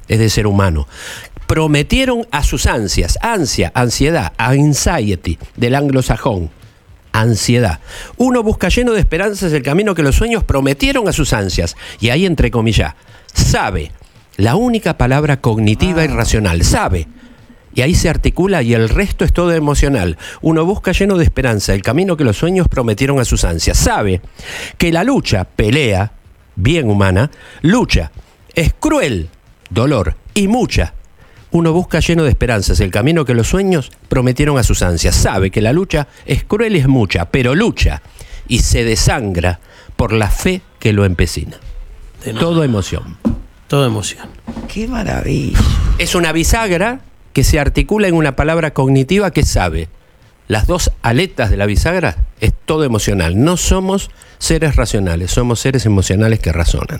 es de ser humano. Prometieron a sus ansias, ansiedad, anxiety, del anglosajón, ansiedad. Uno busca lleno de esperanzas el camino que los sueños prometieron a sus ansias. Y ahí entrecomilla, sabe, la única palabra cognitiva y racional, sabe. Y ahí se articula y el resto es todo emocional. Uno busca lleno de esperanza el camino que los sueños prometieron a sus ansias. Sabe que la lucha, pelea, bien humana, lucha, es cruel, dolor y mucha. Uno busca lleno de esperanzas el camino que los sueños prometieron a sus ansias. Sabe que la lucha es cruel y es mucha, pero lucha y se desangra por la fe que lo empecina. Todo emoción. Todo emoción. ¡Qué maravilla! Es una bisagra que se articula en una palabra cognitiva que sabe. Las dos aletas de la bisagra es todo emocional. No somos seres racionales, somos seres emocionales que razonan.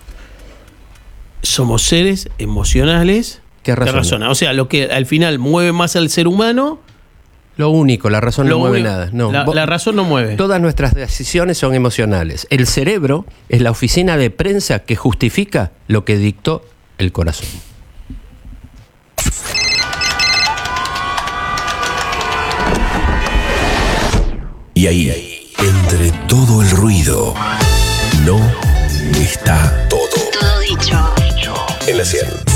Somos seres emocionales que razonan. O sea, lo que al final mueve más al ser humano. Lo único, la razón no mueve nada. No. La razón no mueve. Todas nuestras decisiones son emocionales. El cerebro es la oficina de prensa que justifica lo que dictó el corazón. Y ahí, entre todo el ruido, no está todo. Todo dicho. En la 100.